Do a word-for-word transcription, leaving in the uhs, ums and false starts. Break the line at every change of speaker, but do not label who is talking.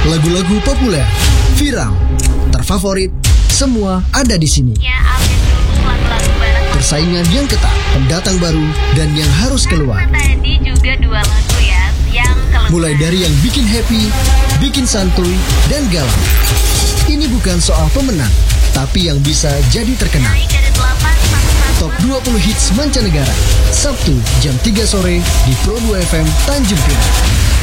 Lagu-lagu populer, viral, terfavorit, semua ada di sini.
Ya, update dulu lagu-lagu barat.
Persaingan yang ketat, pendatang baru, dan yang harus keluar.
Tadi juga dua lagu ya yang keluar.
Mulai dari yang bikin happy, bikin santuy, dan galau. Ini bukan soal pemenang, tapi yang bisa jadi terkenal.
Naik dari delapan satu satu.
Top dua puluh hits mancanegara, Sabtu jam tiga sore di Pro dua F M Tanjung Pinang.